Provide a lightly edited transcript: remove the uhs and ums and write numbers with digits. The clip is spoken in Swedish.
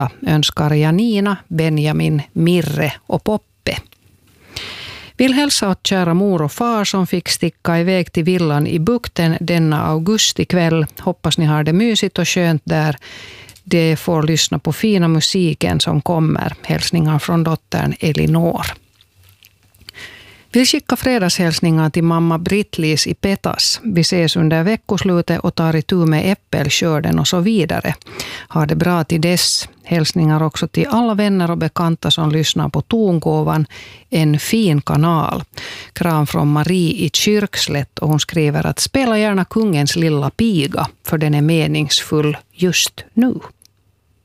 önskar Janina, Benjamin, Mirre och Poppe. Vill hälsa åt kära mor och far som fick sticka iväg till villan i bukten denna augustikväll. Hoppas ni har det mysigt och skönt där. De får lyssna på fina musiken som kommer. Hälsningar från dottern Elinor. Vill skicka fredagshälsningar till mamma Britt-Lis i Petas. Vi ses under veckoslutet och tar itu med äppelskörden och så vidare. Ha det bra till dess. Hälsningar också till alla vänner och bekanta som lyssnar på Tongåvan, en fin kanal. Kram från Marie i Kyrkslätt, och hon skriver att spela gärna kungens lilla piga, för den är meningsfull just nu.